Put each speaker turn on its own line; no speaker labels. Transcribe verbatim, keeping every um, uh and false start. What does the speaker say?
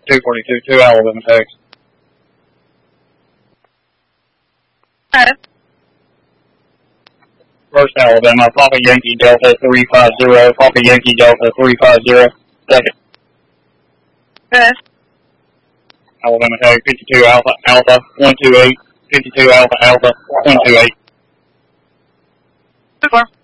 two forty-two, two Alabama Tech.
Okay.
First Alabama, Papa Yankee Delta three five zero, Papa Yankee Delta three five zero, second.
Okay.
Alabama Tag, fifty-two Alpha Alpha one two eight, fifty-two Alpha Alpha one two eight.
Super.